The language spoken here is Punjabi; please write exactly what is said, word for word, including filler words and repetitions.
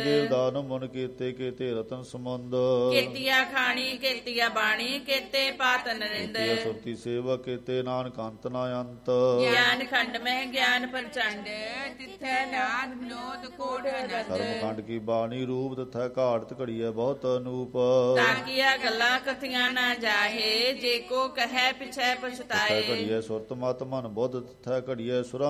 ਦੇਵਦਾਨ ਮਨ ਕੀਤੇ ਕੀਤੇ ਰਤਨ ਸਮੁੰਦ ਕੀਤੀਆ ਖਾਣੀ ਕੀਤੀਆ ਬਾਣੀ ਕੀਤੇ ਪਾਤ ਨਰਿੰਦ ਕੀਤੀਆ ਸੁਰਤੀ ਸੇਵਾ ਕੀਤੇ ਨਾਨਕ ਅੰਤ ਨਾ ਅੰਤ ਗਿਆਨ ਖੰਡ ਮਹਿ ਗਿਆਨ ਪ੍ਰਚੰਡ ਤਿੱਥੈ ਨਾਦ ਵਿਨੋਦ ਕੋਟ ਅਨੰਦ ਧਰਮ ਖੰਡ ਕੀ ਬਾਣੀ ਰੂਪ ਤਥਾ ਘਾੜਤ ਘੜੀਐ ਬਹੁਤ ਅਨੂਪ ਤਾਕੀਆ ਗੱਲਾਂ ਕਥੀਆਂ ਨਾ ਜਾਹੇ ਜੇ ਕੋ ਕਹੈ ਪਿਛੈ ਤਥਾ ਪਛਤਾਏ ਘੜੀਐ ਸੁਰਤ ਮਤ ਮਨ ਬੁੱਧ ਤਥਾ ਘੜੀਐ ਸੁਰਾ